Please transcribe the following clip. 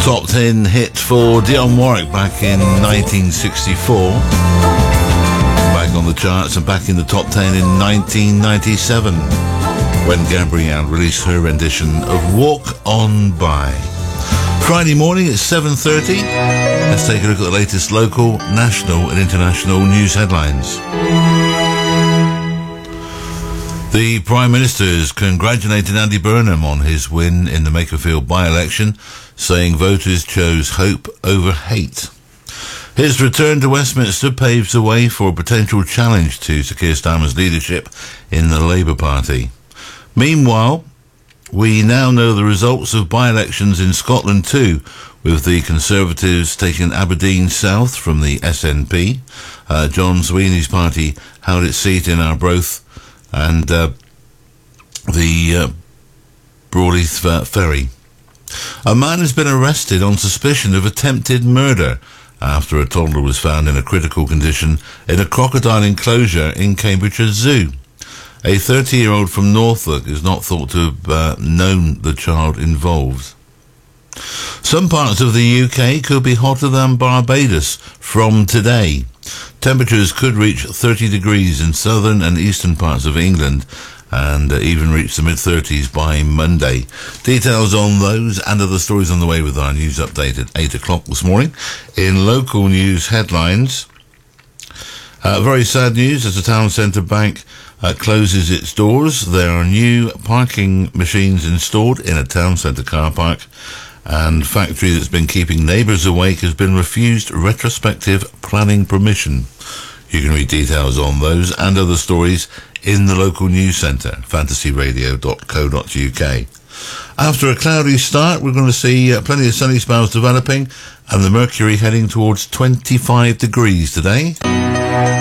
Top 10 hit for Dionne Warwick back in 1964. Back on the charts and back in the top 10 in 1997 when Gabrielle released her rendition of Walk On By. Friday morning at 7:30. Let's take a look at the latest local, national and international news headlines. The Prime Minister has congratulated Andy Burnham on his win in the Makerfield by-election, saying voters chose hope over hate. His return to Westminster paves the way for a potential challenge to Sir Keir Starmer's leadership in the Labour Party. Meanwhile, we now know the results of by-elections in Scotland too, with the Conservatives taking Aberdeen South from the SNP. John Sweeney's party held its seat in Arbroath and the Broadheath Ferry. A man has been arrested on suspicion of attempted murder after a toddler was found in a critical condition in a crocodile enclosure in Cambridgeshire Zoo. A 30-year-old from Norfolk is not thought to have known the child involved. Some parts of the UK could be hotter than Barbados from today. Temperatures could reach 30 degrees in southern and eastern parts of England and even reach the mid-30s by Monday. Details on those and other stories on the way with our news update at 8 o'clock this morning. In local news headlines, very sad news as the Town Centre Bank closes its doors. There are new parking machines installed in a town centre car park, and factory that's been keeping neighbours awake has been refused retrospective planning permission. You can read details on those and other stories in the local news centre, fantasyradio.co.uk. After a cloudy start, we're going to see plenty of sunny spells developing and the mercury heading towards 25 degrees today.